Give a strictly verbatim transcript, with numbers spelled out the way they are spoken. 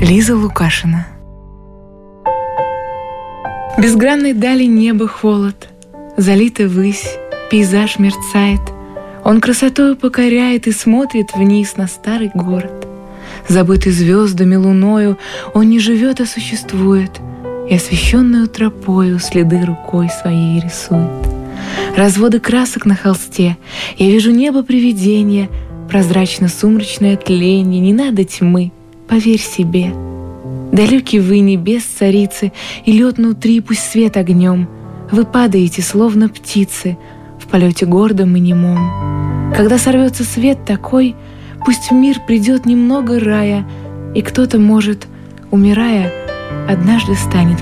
Лиза Лукашина. Безгранной дали небо холод, залита высь, пейзаж мерцает. Он красотою покоряет и смотрит вниз на старый город. Забытый звездами луною, он не живет, а существует, и освещенную тропою следы рукой своей рисует. Разводы красок на холсте, я вижу небо привидения, прозрачно-сумрачное тленье, не надо тьмы, поверь себе. Далекий вы небес царицы, и лед внутри пусть свет огнем. Вы падаете, словно птицы, в полете гордом и немом. Когда сорвется свет такой, пусть в мир придет немного рая, и кто-то, может, умирая, однажды станет